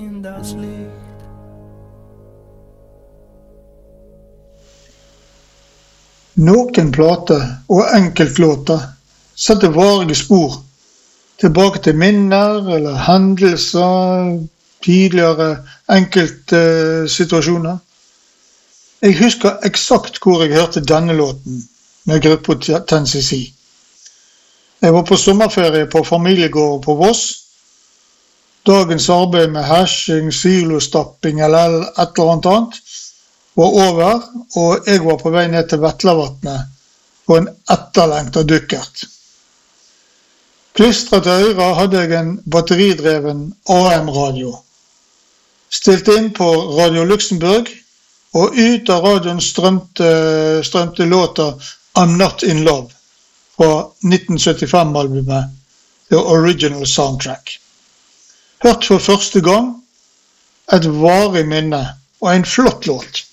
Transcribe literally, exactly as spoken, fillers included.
Noen plater og enkeltlåter setter varige spor tilbake til minner eller hendelser, tidligere enkelte situasjoner. Jeg husker eksakt hvor jeg hørte denne låten med gruppa Ten C C. Jeg var på sommerferie på familiegård på Voss. Dagens arbeid med hashing, silostapping eller et eller annet var over, og jeg var på vei ned til Vetlavatnet på en etterlengtet dukkert. Klistret til øyre hadde jeg en batteridreven A M-radio. Stilt inn på Radio Luxembourg, og ut av radioen strømte, strømte låta I'm Not In Love fra nitten syttifem-albumet The Original Soundtrack. Hørt for første gang, et varig minne og en flott låt.